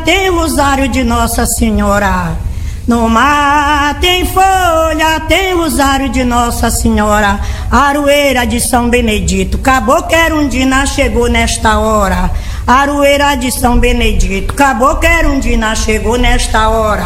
tem rosário de Nossa Senhora. No mar tem folha, tem rosário de Nossa Senhora. Aroeira de São Benedito, Caboclo Erundina chegou nesta hora. Aroeira de São Benedito, Caboclo Erundina chegou nesta hora.